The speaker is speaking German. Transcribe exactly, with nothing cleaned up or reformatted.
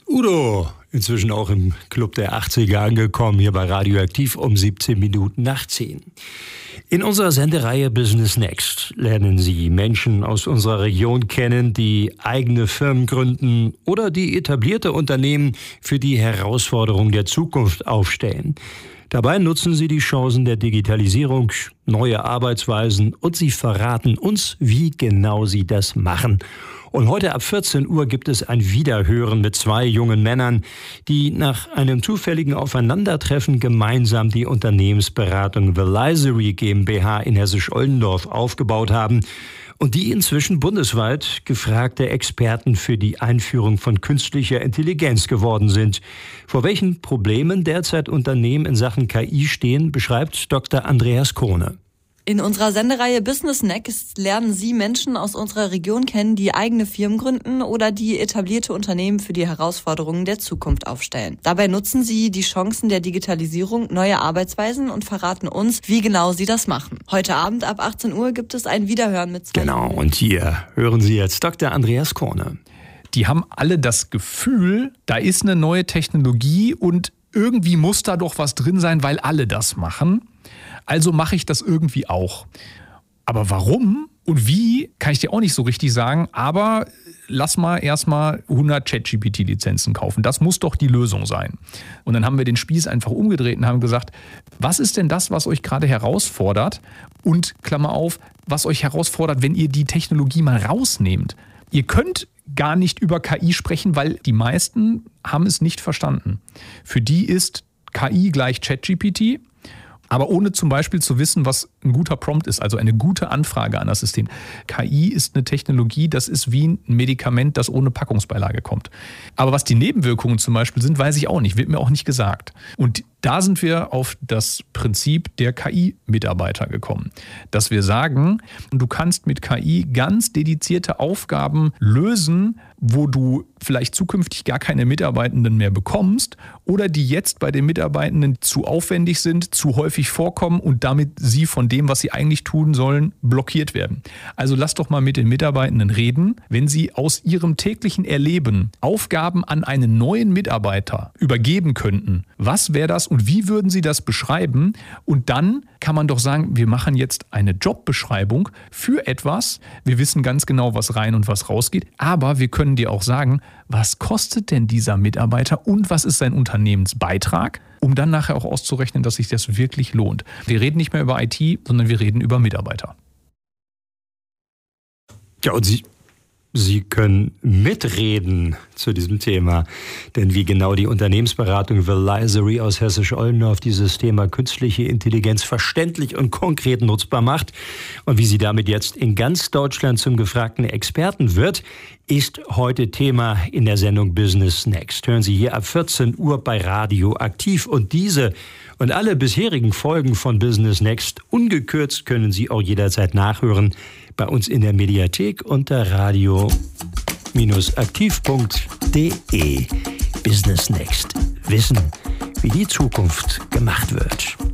Udo, inzwischen auch im Club der achtziger angekommen, hier bei Radioaktiv um siebzehn Minuten nach zehn. In unserer Sendereihe Business Next lernen Sie Menschen aus unserer Region kennen, die eigene Firmen gründen oder die etablierte Unternehmen für die Herausforderungen der Zukunft aufstellen. Dabei nutzen sie die Chancen der Digitalisierung, neue Arbeitsweisen und sie verraten uns, wie genau sie das machen. Und heute ab vierzehn Uhr gibt es ein Wiederhören mit zwei jungen Männern, die nach einem zufälligen Aufeinandertreffen gemeinsam die Unternehmensberatung Velizery GmbH in Hessisch-Oldendorf aufgebaut haben und die inzwischen bundesweit gefragte Experten für die Einführung von künstlicher Intelligenz geworden sind. Vor welchen Problemen derzeit Unternehmen in Sachen K I stehen, beschreibt Doktor Andreas Krone. In unserer Sendereihe Business Next lernen Sie Menschen aus unserer Region kennen, die eigene Firmen gründen oder die etablierte Unternehmen für die Herausforderungen der Zukunft aufstellen. Dabei nutzen Sie die Chancen der Digitalisierung, neue Arbeitsweisen und verraten uns, wie genau Sie das machen. Heute Abend ab achtzehn Uhr gibt es ein Wiederhören mit zwei. Genau, und hier hören Sie jetzt Doktor Andreas Krone. Die haben alle das Gefühl, da ist eine neue Technologie und irgendwie muss da doch was drin sein, weil alle das machen. Also mache ich das irgendwie auch. Aber warum und wie, kann ich dir auch nicht so richtig sagen. Aber lass mal erstmal hundert ChatGPT-Lizenzen kaufen. Das muss doch die Lösung sein. Und dann haben wir den Spieß einfach umgedreht und haben gesagt, was ist denn das, was euch gerade herausfordert? Und Klammer auf, was euch herausfordert, wenn ihr die Technologie mal rausnehmt. Ihr könnt gar nicht über K I sprechen, weil die meisten haben es nicht verstanden. Für die ist K I gleich ChatGPT. Aber ohne zum Beispiel zu wissen, was ein guter Prompt ist, also eine gute Anfrage an das System. K I ist eine Technologie, das ist wie ein Medikament, das ohne Packungsbeilage kommt. Aber was die Nebenwirkungen zum Beispiel sind, weiß ich auch nicht, wird mir auch nicht gesagt. Und da sind wir auf das Prinzip der K I-Mitarbeiter gekommen. Dass wir sagen, du kannst mit K I ganz dedizierte Aufgaben lösen, wo du vielleicht zukünftig gar keine Mitarbeitenden mehr bekommst oder die jetzt bei den Mitarbeitenden zu aufwendig sind, zu häufig vorkommen und damit sie von dem, was sie eigentlich tun sollen, blockiert werden. Also lass doch mal mit den Mitarbeitenden reden, wenn sie aus ihrem täglichen Erleben Aufgaben an einen neuen Mitarbeiter übergeben könnten. Was wäre das und wie würden sie das beschreiben? Und dann kann man doch sagen, wir machen jetzt eine Jobbeschreibung für etwas. Wir wissen ganz genau, was rein und was rausgeht, aber wir können dir auch sagen, was kostet denn dieser Mitarbeiter und was ist sein Unternehmensbeitrag, um dann nachher auch auszurechnen, dass sich das wirklich lohnt. Wir reden nicht mehr über I T, sondern wir reden über Mitarbeiter. Ja, und Sie, Sie können mitreden zu diesem Thema, denn wie genau die Unternehmensberatung Velizery aus Hessisch-Oldendorf dieses Thema künstliche Intelligenz verständlich und konkret nutzbar macht und wie sie damit jetzt in ganz Deutschland zum gefragten Experten wird, ist heute Thema in der Sendung Business Next. Hören Sie hier ab vierzehn Uhr bei Radioaktiv und diese und alle bisherigen Folgen von Business Next ungekürzt können Sie auch jederzeit nachhören bei uns in der Mediathek unter radio aktiv punkt de. Business Next. Wissen, wie die Zukunft gemacht wird.